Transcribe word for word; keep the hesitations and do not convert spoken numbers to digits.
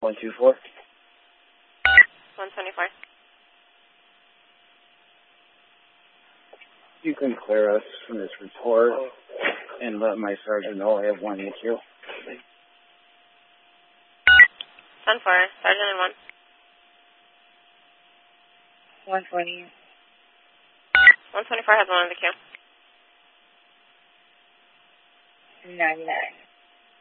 one two four. one twenty-four. You can clear us from this report and let my sergeant know I have one E Q. ten four, Sergeant and one. one twenty. one twenty-four has one in the queue. ninety-nine.